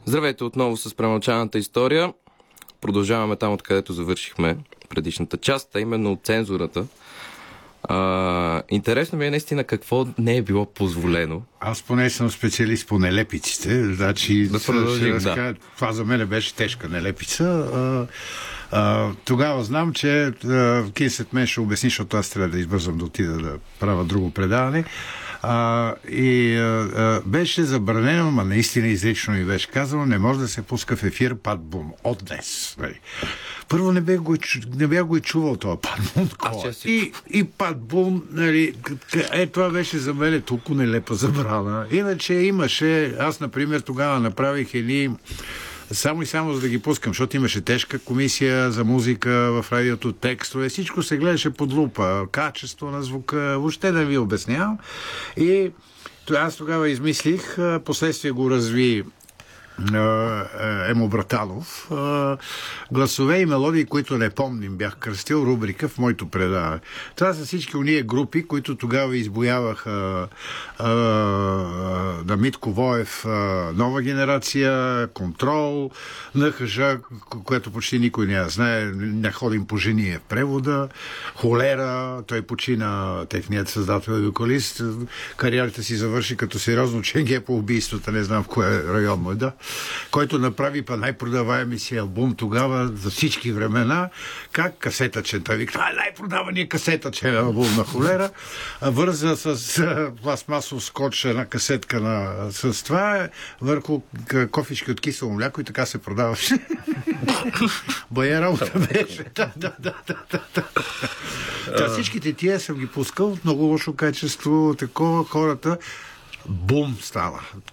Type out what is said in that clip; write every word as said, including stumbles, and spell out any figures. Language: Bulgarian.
Здравейте отново с премълчаната история. Продължаваме там, откъдето завършихме предишната част, а именно от цензурата. А, интересно ми е наистина какво не е било позволено. Аз поне съм специалист по нелепиците. Значи, да продължим, да. Разкажа, това за мен беше тежка нелепица. А, а, тогава знам, че Кин след мен ще обясни, защото аз трябва да избързам да отида да правя друго предаване. А, и а, беше забранено, ма наистина изрично ми беше казано, не може да се пуска в ефир Пат Бун от днес. Нали. Първо не бях го, не бях го и чувал това Пат Бун. Си... И, и Пат Бун, нали, е, това беше за мен толкова нелепа забрана. Иначе имаше, аз например тогава направих едни само и само за да ги пускам, защото имаше тежка комисия за музика в радиото, текстове, всичко се гледаше под лупа, качество на звука, въобще да ви обяснявам. И аз тогава измислих, последствие го разви Емо Братанов, гласове и мелодии, които не помним, бях кръстил рубрика в моето предаване. Това са всички уния групи, които тогава избояваха на Митко Воев Нова генерация, Контрол, НХЖ, което почти никой не знае, не ходим по жени в превода, Холера, той почина, техният създател и вокалист, кариерата си завърши като сериозно ченге по убийствата, не знам в кое район му е, да, който направи па най-продаваемия си албум тогава за всички времена, как касетъчен. Той вика, това е най-продавания касетъчен албум на Холера. Върза с пластмасов скотч една касетка на, с това върху кофички от кисело мляко и така се продаваше. Бая работа беше. Да, да, да, да, да. Всичките тия съм ги пускал в много лошо качество, такова хората. Бум става.